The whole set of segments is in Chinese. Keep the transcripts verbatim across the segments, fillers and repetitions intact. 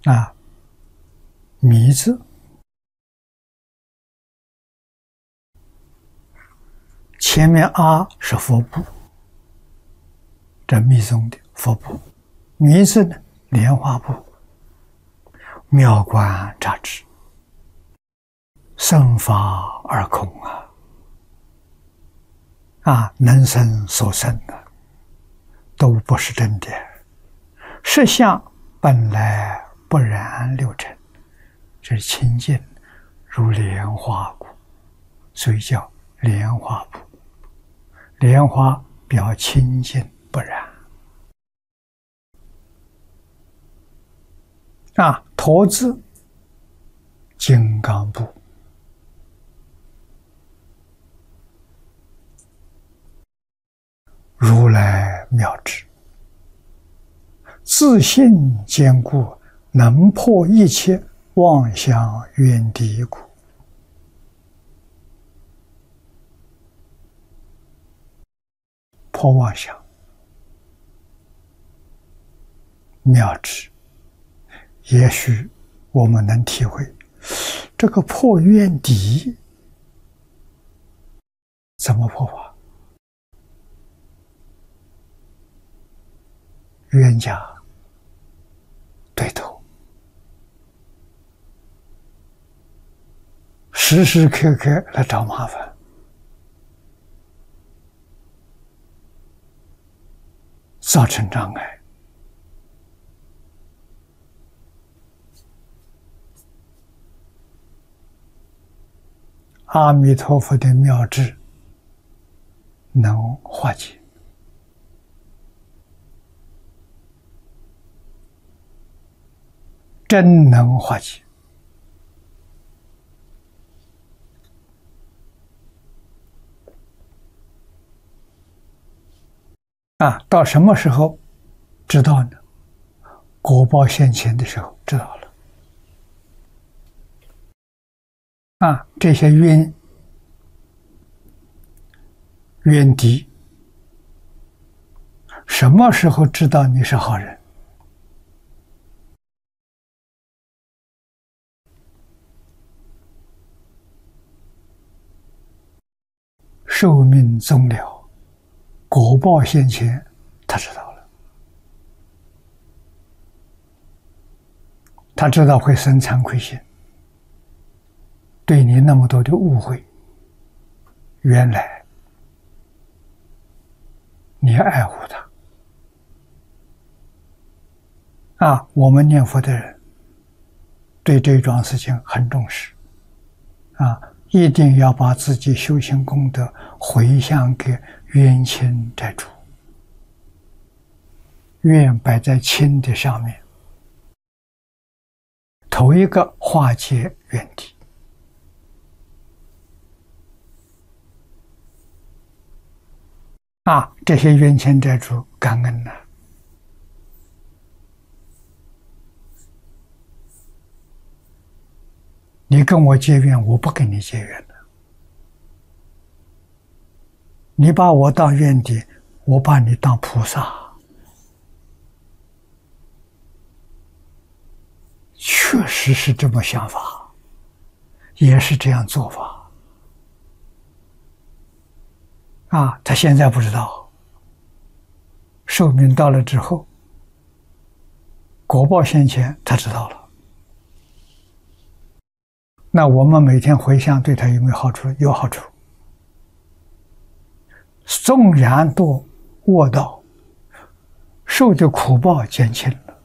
啊，米字前面阿是佛部，这密宗的佛部，米字呢莲花部，妙观察之，生法而空啊！啊，能生所生的都不是真的，实相本来不然六尘，这是清净如莲花故，所以叫莲花部。莲花表清净不染。啊，陀字金刚部，如来妙智，自性坚固，能破一切妄想冤敌故。破妄想，妙智，也许我们能体会这个破冤敌怎么破法？冤家对头，时时刻刻来找麻烦，造成障碍。阿弥陀佛的妙智能化解，真能化解。啊，到什么时候知道呢？果报现前的时候知道了。啊，这些冤冤敌，什么时候知道你是好人？寿命终了，果报现前，他知道了。他知道会生惭愧心，对你那么多的误会，原来你爱护他。啊，我们念佛的人对这桩事情很重视，啊，一定要把自己修行功德回向给冤亲债主，愿摆在亲的上面，头一个化解冤敌。啊，这些冤亲债主感恩了。你跟我结怨，我不跟你结怨了。你把我当冤敌，我把你当菩萨。确实是这么想法，也是这样做法。啊，他现在不知道，寿命到了之后，果报现前，他知道了。那我们每天回向对他有没有好处？有好处。纵然堕恶道，受的苦报减轻了。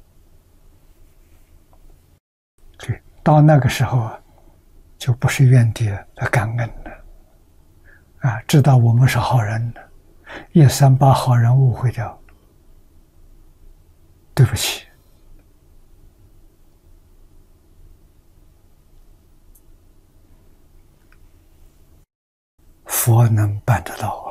对，到那个时候啊，就不是怨敌了，感恩了。啊，知道我们是好人了，一生把好人误会掉，对不起。佛能办得到。